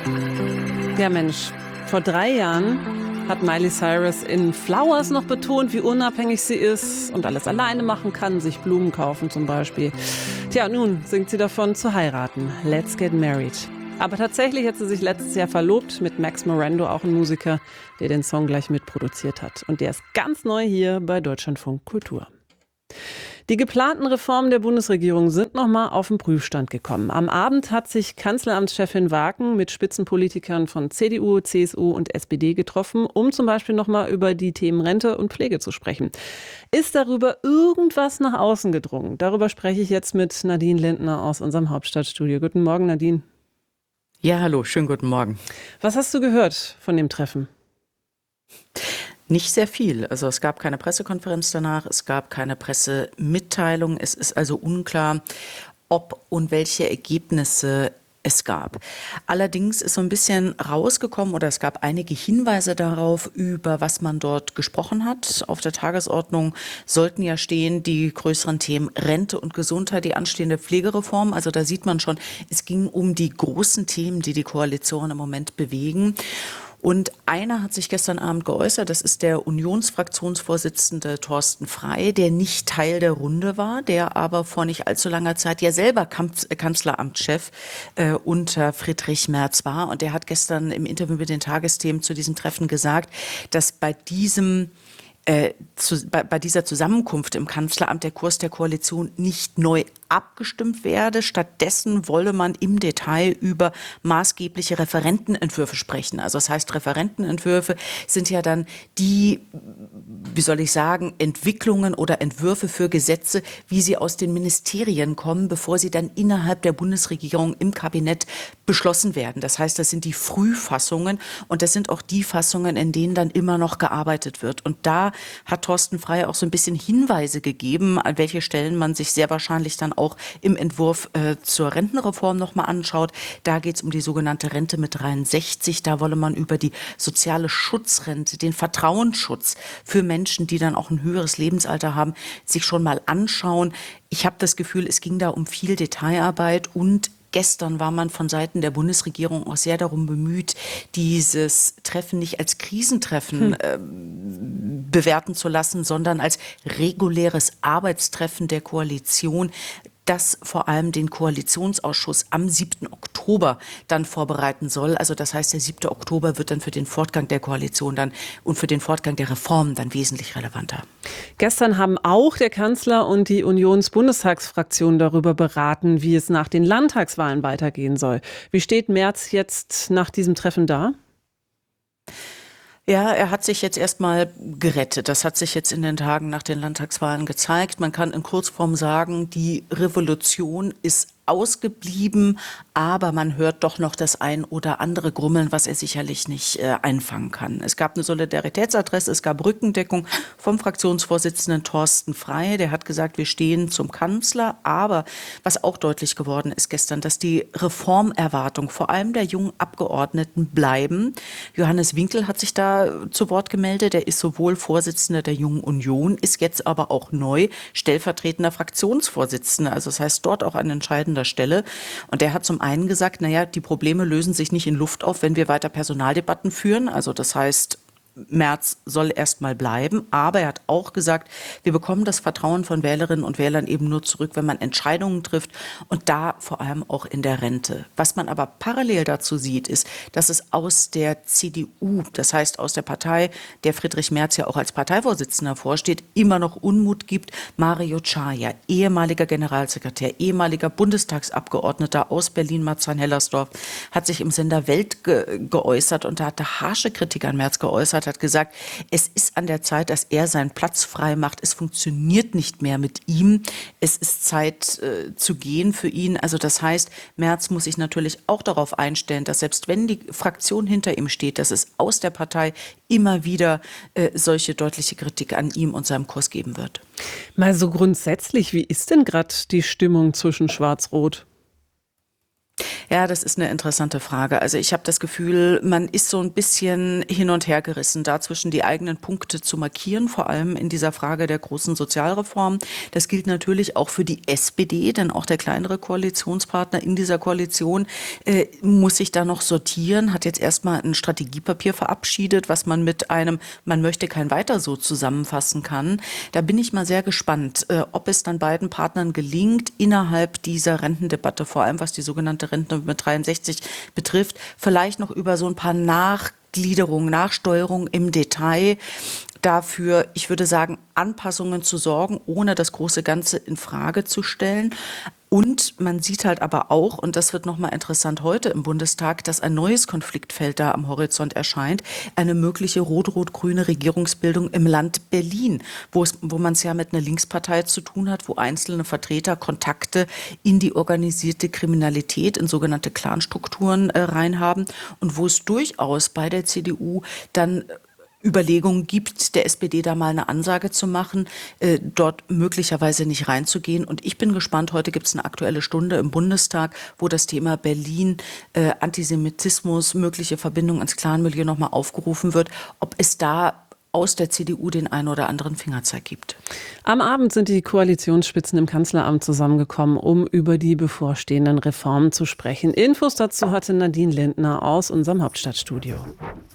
Ja Mensch, vor 3 Jahren hat Miley Cyrus in Flowers noch betont, wie unabhängig sie ist und alles alleine machen kann, sich Blumen kaufen zum Beispiel. Tja, nun singt sie davon zu heiraten. Let's get married. Aber tatsächlich hat sie sich letztes Jahr verlobt mit Max Morando, auch ein Musiker, der den Song gleich mitproduziert hat. Und der ist ganz neu hier bei Deutschlandfunk Kultur. Die geplanten Reformen der Bundesregierung sind noch mal auf den Prüfstand gekommen. Am Abend hat sich Kanzleramtschefin Wagen mit Spitzenpolitikern von CDU, CSU und SPD getroffen, um zum Beispiel noch mal über die Themen Rente und Pflege zu sprechen. Ist darüber irgendwas nach außen gedrungen? Darüber spreche ich jetzt mit Nadine Lindner aus unserem Hauptstadtstudio. Guten Morgen, Nadine. Ja, hallo, schönen guten Morgen. Was hast du gehört von dem Treffen? Nicht sehr viel. Also es gab keine Pressekonferenz danach, es gab keine Pressemitteilung. Es ist also unklar, ob und welche Ergebnisse es gab. Allerdings ist so ein bisschen rausgekommen oder es gab einige Hinweise darauf, über was man dort gesprochen hat. Auf der Tagesordnung sollten ja stehen die größeren Themen Rente und Gesundheit, die anstehende Pflegereform. Also da sieht man schon, es ging um die großen Themen, die die Koalition im Moment bewegen. Und einer hat sich gestern Abend geäußert, das ist der Unionsfraktionsvorsitzende Thorsten Frey, der nicht Teil der Runde war, der aber vor nicht allzu langer Zeit ja selber Kanzleramtschef unter Friedrich Merz war. Und der hat gestern im Interview mit den Tagesthemen zu diesem Treffen gesagt, dass bei dieser Zusammenkunft im Kanzleramt der Kurs der Koalition nicht neu abgestimmt werde. Stattdessen wolle man im Detail über maßgebliche Referentenentwürfe sprechen. Also das heißt, Referentenentwürfe sind ja dann die, wie soll ich sagen, Entwicklungen oder Entwürfe für Gesetze, wie sie aus den Ministerien kommen, bevor sie dann innerhalb der Bundesregierung im Kabinett beschlossen werden. Das heißt, das sind die Frühfassungen und das sind auch die Fassungen, in denen dann immer noch gearbeitet wird. Und da hat Thorsten Frey auch so ein bisschen Hinweise gegeben, an welche Stellen man sich sehr wahrscheinlich dann auch im Entwurf zur Rentenreform nochmal anschaut. Da geht es um die sogenannte Rente mit 63. Da wolle man über die soziale Schutzrente, den Vertrauensschutz für Menschen, die dann auch ein höheres Lebensalter haben, sich schon mal anschauen. Ich habe das Gefühl, es ging da um viel Detailarbeit und gestern war man von Seiten der Bundesregierung auch sehr darum bemüht, dieses Treffen nicht als Krisentreffen bewerten zu lassen, sondern als reguläres Arbeitstreffen der Koalition, das vor allem den Koalitionsausschuss am 7. Oktober dann vorbereiten soll. Also das heißt, der 7. Oktober wird dann für den Fortgang der Koalition dann und für den Fortgang der Reformen dann wesentlich relevanter. Gestern haben auch der Kanzler und die Unions-Bundestagsfraktion darüber beraten, wie es nach den Landtagswahlen weitergehen soll. Wie steht Merz jetzt nach diesem Treffen da? Ja, er hat sich jetzt erstmal gerettet. Das hat sich jetzt in den Tagen nach den Landtagswahlen gezeigt. Man kann in Kurzform sagen, die Revolution ist ausgeblieben, aber man hört doch noch das ein oder andere Grummeln, was er sicherlich nicht einfangen kann. Es gab eine Solidaritätsadresse, es gab Rückendeckung vom Fraktionsvorsitzenden Thorsten Frey. Der hat gesagt, wir stehen zum Kanzler. Aber was auch deutlich geworden ist gestern, dass die Reformerwartungen vor allem der jungen Abgeordneten bleiben. Johannes Winkel hat sich da zu Wort gemeldet. Er ist sowohl Vorsitzender der Jungen Union, ist jetzt aber auch neu stellvertretender Fraktionsvorsitzender. Also das heißt, dort auch ein entscheidender Stelle. Und der hat zum einen gesagt, naja, die Probleme lösen sich nicht in Luft auf, wenn wir weiter Personaldebatten führen. Also das heißt, Merz soll erst mal bleiben, aber er hat auch gesagt, wir bekommen das Vertrauen von Wählerinnen und Wählern eben nur zurück, wenn man Entscheidungen trifft und da vor allem auch in der Rente. Was man aber parallel dazu sieht, ist, dass es aus der CDU, das heißt aus der Partei, der Friedrich Merz ja auch als Parteivorsitzender vorsteht, immer noch Unmut gibt. Mario Czaja, ehemaliger Generalsekretär, ehemaliger Bundestagsabgeordneter aus Berlin-Marzahn-Hellersdorf, hat sich im Sender Welt geäußert und da hat er harsche Kritik an Merz geäußert, hat gesagt, es ist an der Zeit, dass er seinen Platz frei macht. Es funktioniert nicht mehr mit ihm. Es ist Zeit zu gehen für ihn. Also das heißt, Merz muss sich natürlich auch darauf einstellen, dass selbst wenn die Fraktion hinter ihm steht, dass es aus der Partei immer wieder solche deutliche Kritik an ihm und seinem Kurs geben wird. Mal so grundsätzlich, wie ist denn gerade die Stimmung zwischen Schwarz-Rot? Ja, das ist eine interessante Frage. Also ich habe das Gefühl, man ist so ein bisschen hin und her gerissen, dazwischen die eigenen Punkte zu markieren, vor allem in dieser Frage der großen Sozialreform. Das gilt natürlich auch für die SPD, denn auch der kleinere Koalitionspartner in dieser Koalition muss sich da noch sortieren, hat jetzt erstmal ein Strategiepapier verabschiedet, was man mit einem "Man möchte kein Weiter so" zusammenfassen kann. Da bin ich mal sehr gespannt, ob es dann beiden Partnern gelingt, innerhalb dieser Rentendebatte, vor allem was die sogenannte Rente mit 63 betrifft, vielleicht noch über so ein paar Nachsteuerungen im Detail dafür, ich würde sagen, Anpassungen zu sorgen, ohne das große Ganze in Frage zu stellen. Und man sieht halt aber auch, und das wird nochmal interessant heute im Bundestag, dass ein neues Konfliktfeld da am Horizont erscheint, eine mögliche rot-rot-grüne Regierungsbildung im Land Berlin, wo man es ja mit einer Linkspartei zu tun hat, wo einzelne Vertreter Kontakte in die organisierte Kriminalität, in sogenannte Clanstrukturen reinhaben und wo es durchaus bei der CDU dann Überlegungen gibt, der SPD da mal eine Ansage zu machen, dort möglicherweise nicht reinzugehen. Und ich bin gespannt, heute gibt es eine Aktuelle Stunde im Bundestag, wo das Thema Berlin, Antisemitismus, mögliche Verbindung ans Clanmilieu nochmal aufgerufen wird, ob es da aus der CDU den einen oder anderen Fingerzeig gibt. Am Abend sind die Koalitionsspitzen im Kanzleramt zusammengekommen, um über die bevorstehenden Reformen zu sprechen. Infos dazu hatte Nadine Lindner aus unserem Hauptstadtstudio.